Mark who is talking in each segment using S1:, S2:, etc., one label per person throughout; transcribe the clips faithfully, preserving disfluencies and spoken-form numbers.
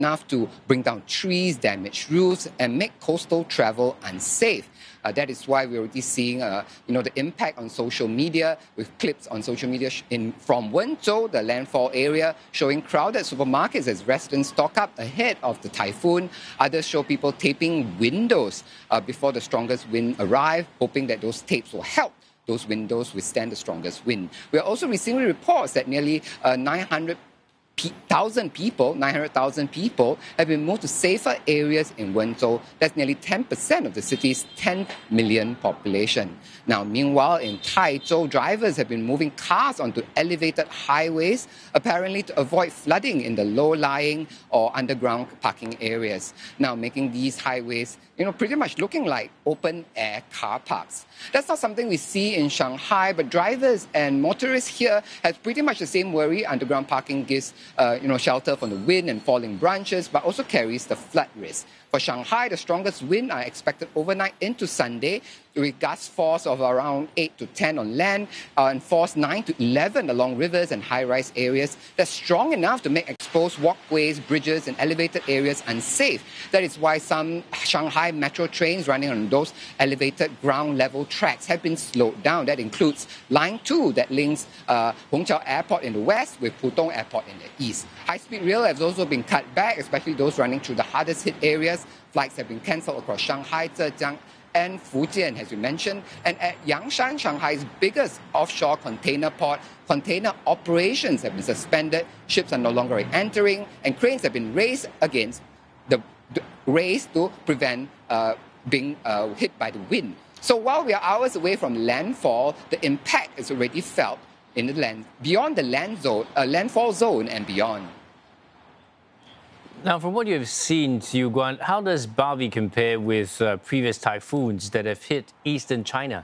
S1: enough to bring down trees, damage roofs, and make coastal travel unsafe. Uh, that is why we're already seeing, uh, you know, the impact on social media with clips on social media in from Wenzhou, the landfall area, showing crowded supermarkets as residents stock up ahead of the typhoon. Others show people taping windows uh, before the strongest wind arrive, hoping that those tapes will help those windows withstand the strongest wind. We are also receiving reports that nearly uh, nine hundred thousand people, nine hundred thousand people have been moved to safer areas in Wenzhou. That's nearly ten percent of the city's ten million population. Now, meanwhile, in Taizhou, drivers have been moving cars onto elevated highways, apparently to avoid flooding in the low-lying or underground parking areas. Now, making these highways, you know, pretty much looking like open-air car parks. That's not something we see in Shanghai, but drivers and motorists here have pretty much the same worry. Underground parking gives, uh, you know, shelter from the wind and falling branches, but also carries the flood risk. For Shanghai, the strongest wind are expected overnight into Sunday, with gust force of around eight to ten on land uh, and force nine to eleven along rivers and high-rise areas. That's strong enough to make exposed walkways, bridges, and elevated areas unsafe. That is why some Shanghai metro trains running on those elevated ground-level tracks have been slowed down. That includes Line two that links uh, Hongqiao Airport in the west with Pudong Airport in the east. High-speed rail has also been cut back, especially those running through the hardest-hit areas. Flights have been cancelled across Shanghai, Zhejiang, and Fujian, as you mentioned. And at Yangshan, Shanghai's biggest offshore container port, container operations have been suspended. Ships are no longer entering, and cranes have been raised against the, the raised to prevent uh, being uh, hit by the wind. So while we are hours away from landfall, the impact is already felt in the land beyond the land zone, uh, landfall zone and beyond.
S2: Now, from what you have seen, Yu Guan, how does Bavi compare with uh, previous typhoons that have hit eastern China?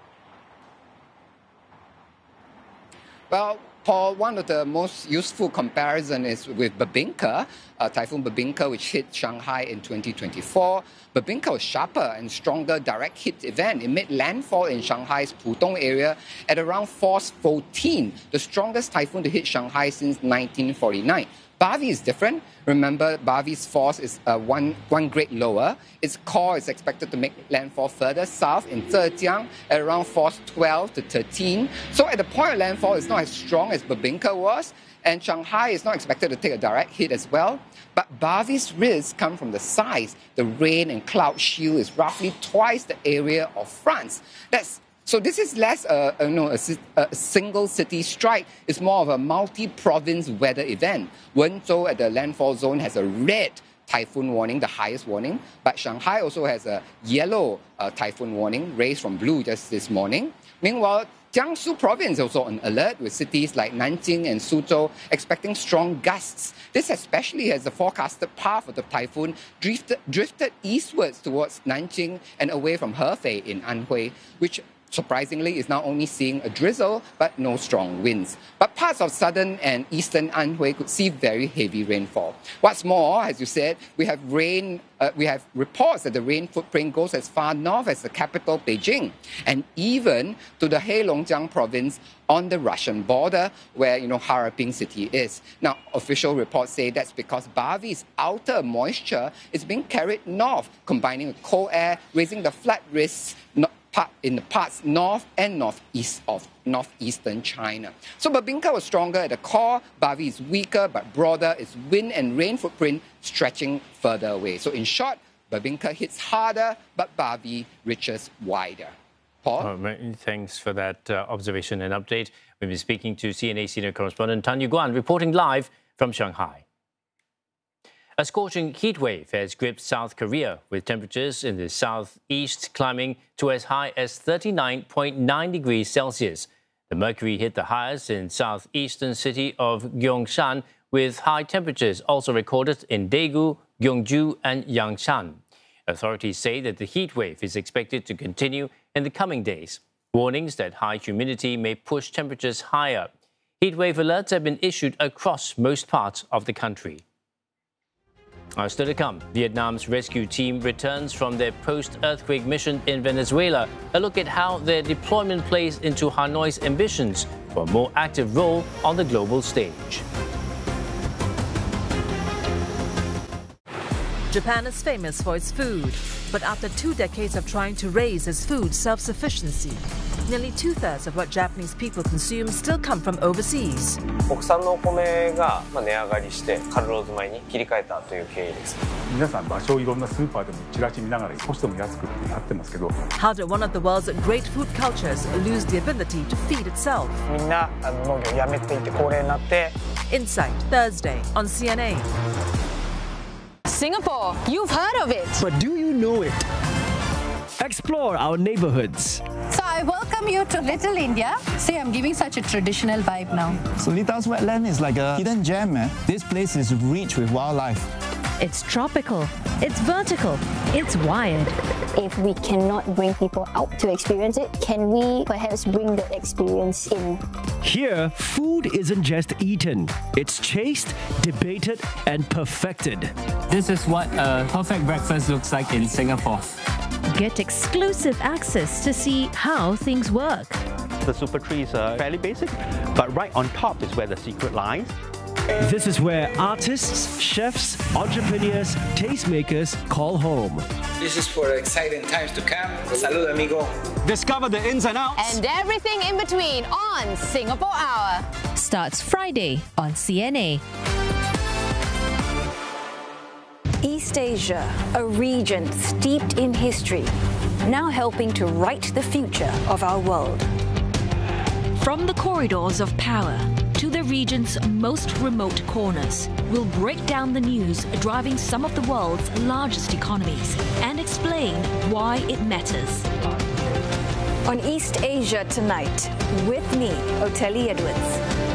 S1: Well, Paul, one of the most useful comparisons is with Babinka, uh, Typhoon Babinka, which hit Shanghai in twenty twenty-four. Babinka was sharper and stronger direct hit event. It made landfall in Shanghai's Pudong area at around force fourteen, the strongest typhoon to hit Shanghai since nineteen forty-nine. Bavi is different. Remember, Bavi's force is uh, one, one grade lower. Its core is expected to make landfall further south in Zhejiang at around force twelve to thirteen. So at the point of landfall, it's not as strong as Babinka was, and Shanghai is not expected to take a direct hit as well. But Bavi's risks come from the size. The rain and cloud shield is roughly twice the area of France. That's So this is less uh, you know, a, a single city strike. It's more of a multi-province weather event. Wenzhou at the landfall zone has a red typhoon warning, the highest warning. But Shanghai also has a yellow uh, typhoon warning, raised from blue just this morning. Meanwhile, Jiangsu province also on alert, with cities like Nanjing and Suzhou expecting strong gusts. This especially as the forecasted path of the typhoon drifted, drifted eastwards towards Nanjing and away from Hefei in Anhui, which surprisingly is now only seeing a drizzle but no strong winds. But parts of southern and eastern Anhui could see very heavy rainfall. What's more, as you said, we have rain. Uh, we have reports that the rain footprint goes as far north as the capital, Beijing, and even to the Heilongjiang province on the Russian border, where you know Harbin city is. Now, official reports say that's because Bavi's outer moisture is being carried north, combining with cold air, raising the flood risks in the parts north and northeast of northeastern China. So Babinka was stronger at the core, Bavi is weaker but broader, its wind and rain footprint stretching further away. So in short, Babinka hits harder, but Bavi reaches wider. Paul?
S2: Oh, many thanks for that uh, observation and update. We've been speaking to C N A senior correspondent Tan Yu Guan, reporting live from Shanghai. A scorching heat wave has gripped South Korea, with temperatures in the southeast climbing to as high as thirty-nine point nine degrees Celsius. The mercury hit the highest in southeastern city of Gyeongsang, with high temperatures also recorded in Daegu, Gyeongju, and Yangshan. Authorities say that the heat wave is expected to continue in the coming days. Warnings that high humidity may push temperatures higher. Heat wave alerts have been issued across most parts of the country. Now, still to come, Vietnam's rescue team returns from their post-earthquake mission in Venezuela. A look at how their deployment plays into Hanoi's ambitions for a more active role on the global stage.
S3: Japan is famous for its food, but after two decades of trying to raise its food self-sufficiency, nearly two-thirds of what Japanese people consume still come from overseas.
S4: 国産のお米が値上がりしてカルローズ米に切り替えたという経緯です。
S5: 皆さん場所をいろんなスーパーでもチラシ見ながら少しでも安くってなってますけど。
S3: How did one of the world's great food cultures lose the ability to feed itself?
S4: みんな農業をやめていて高齢になって。
S3: Insight Thursday on C N A.
S6: Singapore, you've heard of it.
S7: But do you know it? Explore our neighborhoods.
S6: So I welcome you to Little India. See, I'm giving such a traditional vibe now.
S8: Solitas wetland is like a hidden gem, man. This place is rich with wildlife.
S9: It's tropical, it's vertical, it's wired.
S10: If we cannot bring people out to experience it, can we perhaps bring the experience in?
S7: Here, food isn't just eaten. It's chased, debated, and perfected.
S11: This is what a perfect breakfast looks like in Singapore.
S9: Get exclusive access to see how things work.
S12: The super trees are fairly basic, but right on top is where the secret lies.
S7: This is where artists, chefs, entrepreneurs, tastemakers call home.
S13: This is for exciting times to come. Salud, amigo.
S14: Discover the ins and outs.
S6: And everything in between on Singapore Hour.
S9: Starts Friday on C N A.
S15: East Asia, a region steeped in history, now helping to write the future of our world.
S9: From the corridors of power to the region's most remote corners, we'll break down the news driving some of the world's largest economies and explain why it matters.
S15: On East Asia Tonight, with me, Oteli Edwards.